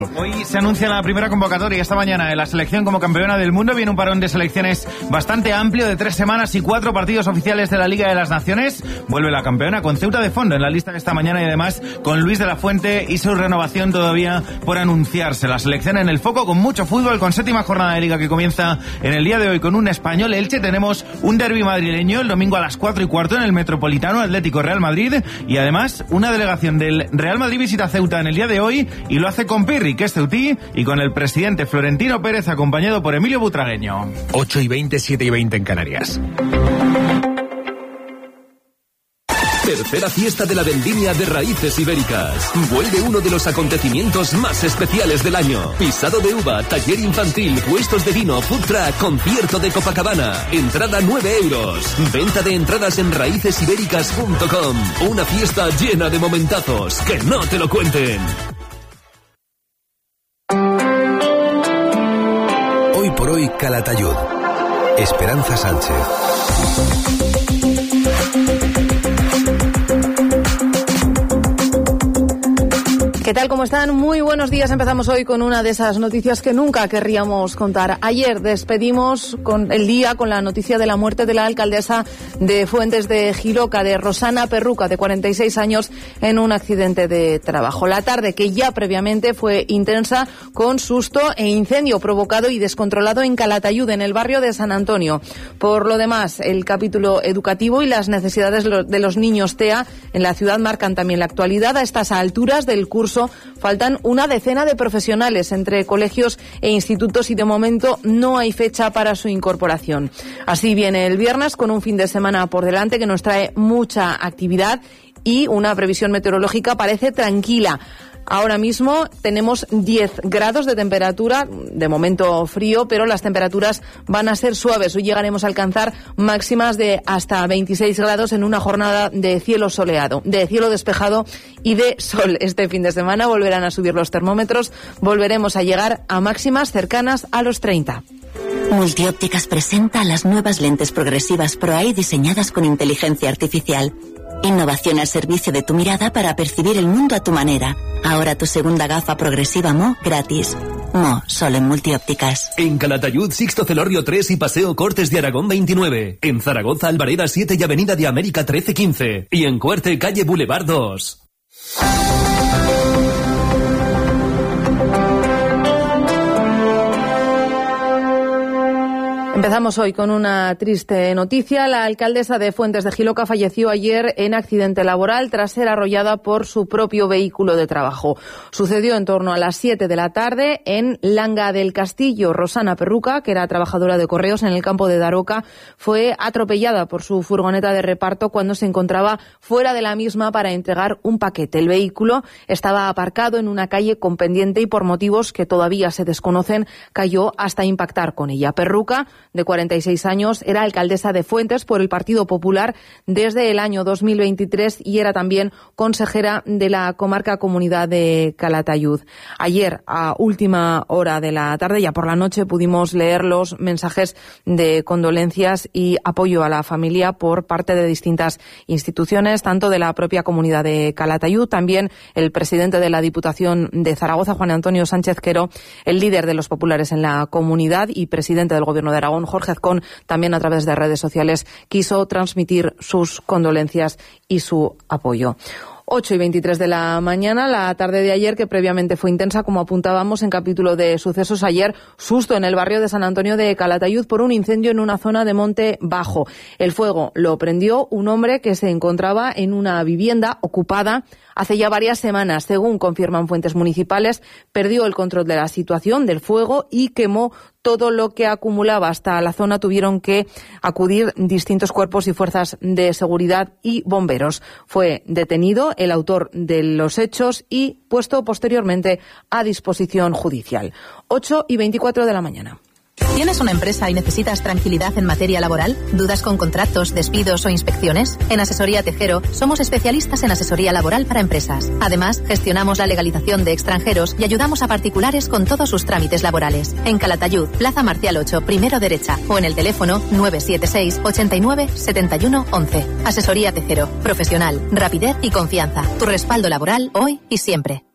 Hoy se anuncia la primera convocatoria esta mañana de la selección como campeona del mundo. Viene un parón de selecciones bastante amplio de 3 semanas y 4 partidos oficiales de la Liga de las Naciones. Vuelve la campeona con Ceuta de fondo en la lista de esta mañana y además con Luis de la Fuente y su renovación todavía por anunciarse. La selección en el foco con mucho fútbol, con 7ª jornada de Liga que comienza en el día de hoy con un Español Elche. Tenemos un derbi madrileño el domingo a las 4:15 en el Metropolitano, Atlético Real Madrid, y además una delegación del Real Madrid visita Ceuta en el día de hoy y lo hace con Pirri, que es ceutí, y con el presidente Florentino Pérez acompañado por Emilio Butragueño. 8:20, 7:20 en Canarias. Tercera fiesta de la vendimia de raíces ibéricas. Vuelve uno de los acontecimientos más especiales del año. Pisado de uva, taller infantil, puestos de vino, food truck, concierto de Copacabana. Entrada 9 euros. Venta de entradas en raicesibéricas.com. Una fiesta llena de momentazos. Que no te lo cuenten. Hoy por hoy, Calatayud. Esperanza Sánchez. ¿Qué tal? ¿Cómo están? Muy buenos días. Empezamos hoy con una de esas noticias que nunca querríamos contar. Ayer despedimos el día con la noticia de la muerte de la alcaldesa de Fuentes de Jiloca, de Rosana Perruca, de 46 años, en un accidente de trabajo. La tarde, que ya previamente fue intensa, con susto e incendio provocado y descontrolado en Calatayud, en el barrio de San Antonio. Por lo demás, el capítulo educativo y las necesidades de los niños TEA en la ciudad marcan también la actualidad. A estas alturas del curso faltan una decena de profesionales entre colegios e institutos y de momento no hay fecha para su incorporación. Así viene el viernes con un fin de semana por delante que nos trae mucha actividad y una previsión meteorológica parece tranquila. Ahora mismo tenemos 10 grados de temperatura, de momento frío, pero las temperaturas van a ser suaves. Hoy llegaremos a alcanzar máximas de hasta 26 grados en una jornada de cielo soleado, de cielo despejado y de sol. Este fin de semana volverán a subir los termómetros, volveremos a llegar a máximas cercanas a los 30. Multiópticas presenta las nuevas lentes progresivas Pro-Eye diseñadas con inteligencia artificial. Innovación al servicio de tu mirada para percibir el mundo a tu manera. Ahora tu segunda gafa progresiva Mo gratis. Mo, solo en Multiópticas. En Calatayud, Sixto Celorrio 3 y Paseo Cortes de Aragón 29. En Zaragoza, Albareda 7 y Avenida de América 13-15. Y en Cuerte, calle Boulevard 2. Empezamos hoy con una triste noticia. La alcaldesa de Fuentes de Jiloca falleció ayer en accidente laboral tras ser arrollada por su propio vehículo de trabajo. Sucedió en torno a las 7 de la tarde en Langa del Castillo. Rosana Perruca, que era trabajadora de correos en el campo de Daroca, fue atropellada por su furgoneta de reparto cuando se encontraba fuera de la misma para entregar un paquete. El vehículo estaba aparcado en una calle con pendiente y por motivos que todavía se desconocen cayó hasta impactar con ella. Perruca, de 46 años, era alcaldesa de Fuentes por el Partido Popular desde el año 2023 y era también consejera de la comarca Comunidad de Calatayud. Ayer, a última hora de la tarde, ya por la noche, pudimos leer los mensajes de condolencias y apoyo a la familia por parte de distintas instituciones, tanto de la propia Comunidad de Calatayud, también el presidente de la Diputación de Zaragoza, Juan Antonio Sánchez Quero, el líder de los populares en la comunidad y presidente del Gobierno de Aragón, Jorge Azcón, también a través de redes sociales, quiso transmitir sus condolencias y su apoyo. 8:23 de la mañana, la tarde de ayer, que previamente fue intensa, como apuntábamos en capítulo de sucesos. Ayer, susto en el barrio de San Antonio de Calatayud por un incendio en una zona de Monte Bajo. El fuego lo prendió un hombre que se encontraba en una vivienda ocupada hace ya varias semanas. Según confirman fuentes municipales, perdió el control de la situación del fuego y quemó todo lo que acumulaba. Hasta la zona tuvieron que acudir distintos cuerpos y fuerzas de seguridad y bomberos. Fue detenido el autor de los hechos y puesto posteriormente a disposición judicial. 8:24 de la mañana. ¿Tienes una empresa y necesitas tranquilidad en materia laboral? ¿Dudas con contratos, despidos o inspecciones? En Asesoría Tejero somos especialistas en asesoría laboral para empresas. Además, gestionamos la legalización de extranjeros y ayudamos a particulares con todos sus trámites laborales. En Calatayud, Plaza Marcial 8, primero derecha, o en el teléfono 976 89 71 11. Asesoría Tejero, profesional, rapidez y confianza. Tu respaldo laboral hoy y siempre.